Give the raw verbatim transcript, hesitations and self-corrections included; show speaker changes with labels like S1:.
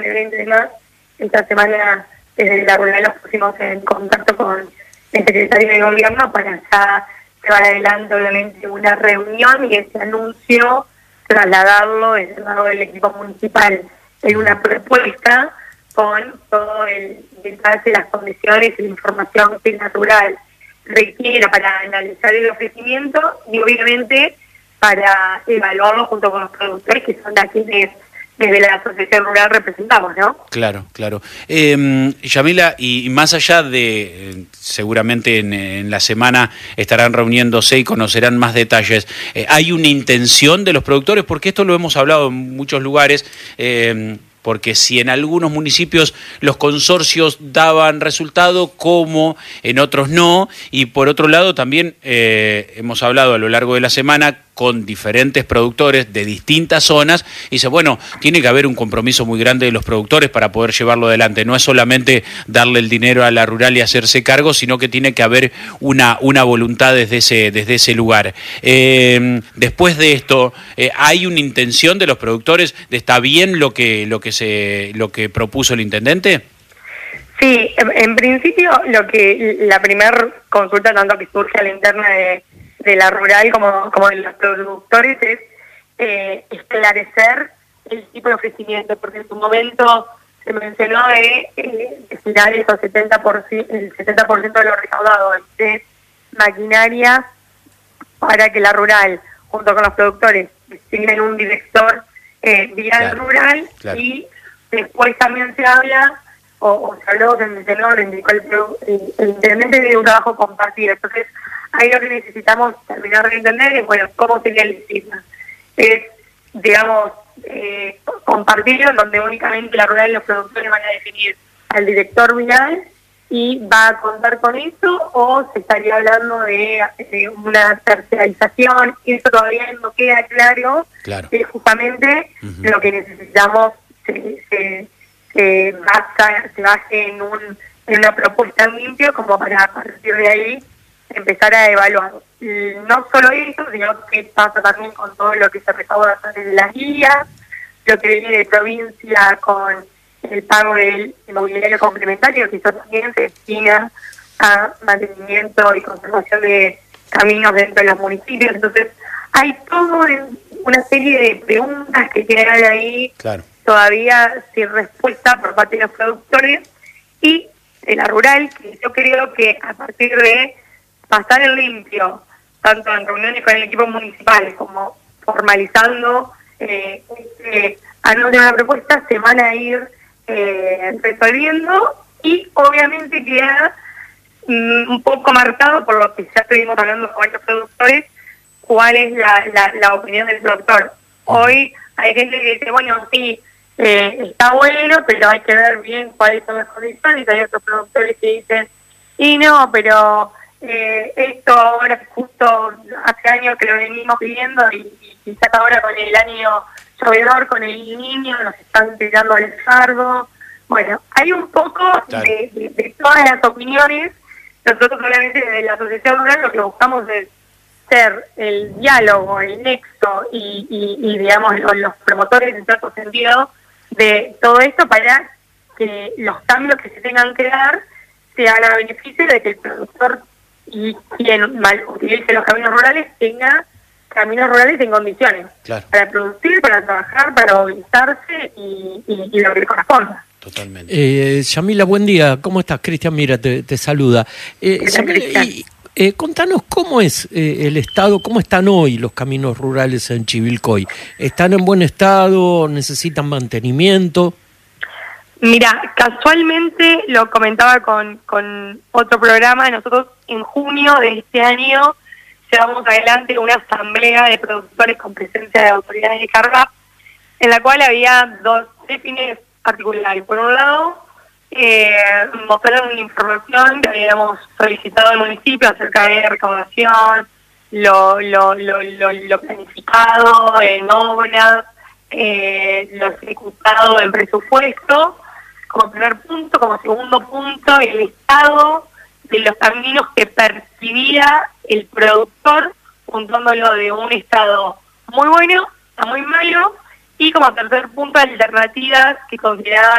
S1: y demás. Esta semana desde la rural nos pusimos en contacto con el secretario de gobierno para ya llevar adelante obviamente una reunión y ese anuncio trasladarlo desde el lado del equipo municipal en una propuesta con todo el detalle, las condiciones y la información que la rural requiera para analizar el ofrecimiento y obviamente para evaluarlo junto con los productores que son a quienes desde la Asociación Rural representamos, ¿no?
S2: Claro, claro. Eh, Yamila, y más allá de, eh, seguramente en, en la semana estarán reuniéndose y conocerán más detalles, eh, ¿hay una intención de los productores? Porque esto lo hemos hablado en muchos lugares, eh, porque si en algunos municipios los consorcios daban resultado, como en otros no, y por otro lado también eh, hemos hablado a lo largo de la semana con diferentes productores de distintas zonas, y dice, bueno, tiene que haber un compromiso muy grande de los productores para poder llevarlo adelante, no es solamente darle el dinero a la rural y hacerse cargo, sino que tiene que haber una, una voluntad desde ese, desde ese lugar. Eh, después de esto, eh, ¿hay una intención de los productores de está bien lo que, lo que, se, lo que propuso el intendente?
S1: Sí, en, en principio lo que la primera consulta tanto que surge a la interna de de la rural como, como de los productores es eh, esclarecer el tipo de ofrecimiento, porque en su momento se mencionó de eh, destinar esos setenta por ciento, el setenta por ciento de lo recaudado de maquinaria para que la rural, junto con los productores, designen un director eh, vial claro, rural claro. Y después también se habla, o, o se habló, se mencionó, lo indicó el, el, el intendente de un trabajo compartido. Entonces, ahí lo que necesitamos terminar de entender es, bueno, cómo sería el sistema. Es, digamos, eh, compartirlo, en donde únicamente la rural y los productores van a definir al director vial y va a contar con eso, o se estaría hablando de, de una terciarización, y eso todavía no queda claro,
S2: claro.
S1: Es justamente uh-huh. lo que necesitamos se, se, se, basa, se base en, un, en una propuesta limpia como para a partir de ahí empezar a evaluar. No solo eso, sino que pasa también con todo lo que se recauda de las guías, lo que viene de provincia con el pago del inmobiliario complementario, que eso también se destina a mantenimiento y conservación de caminos dentro de los municipios. Entonces, hay toda una serie de preguntas que quedan ahí
S2: claro.
S1: todavía sin respuesta por parte de los productores y de la rural, que yo creo que a partir de pasar el limpio, tanto en reuniones con el equipo municipal como formalizando eh, este anuncio de una propuesta, se van a ir eh, resolviendo y obviamente queda mm, un poco marcado por lo que ya estuvimos hablando con varios productores, cuál es la, la, la opinión del productor. Hoy hay gente que dice, bueno, sí, eh, está bueno, pero hay que ver bien cuáles son las condiciones, y hay otros productores que dicen, y no, pero... Eh, esto ahora justo hace años que lo venimos pidiendo y, y quizás ahora con el año llovedor, con el niño, nos están tirando al fardo. Bueno, hay un poco claro. de, de, de todas las opiniones. Nosotros solamente desde la Asociación Rural lo que buscamos es ser el diálogo, el nexo y, y, y digamos los, los promotores en cierto sentido de todo esto para que los cambios que se tengan que dar sean a beneficio de que el productor y quien mal utilice los caminos rurales tenga caminos rurales en condiciones
S2: claro.
S1: para producir, para trabajar, para movilizarse y, y, y lo que le corresponda.
S2: Totalmente.
S3: Eh, Yamila, buen día. ¿Cómo estás? Cristian Mira te, te saluda. Eh, Yamila, y, eh, contanos cómo es eh, el estado, cómo están hoy los caminos rurales en Chivilcoy. ¿Están en buen estado? ¿Necesitan mantenimiento?
S1: Mira, casualmente lo comentaba con, con otro programa. Nosotros en junio de este año llevamos adelante una asamblea de productores con presencia de autoridades de CARVAP, en la cual había dos fines particulares. Por un lado, eh, mostraron una información que habíamos solicitado al municipio acerca de recaudación, lo, lo, lo, lo, lo planificado en obras, eh, lo ejecutado en presupuesto, como primer punto. Como segundo punto, el estado de los caminos que percibía el productor, puntuándolo de un estado muy bueno a muy malo, Y como tercer punto, alternativas que consideraba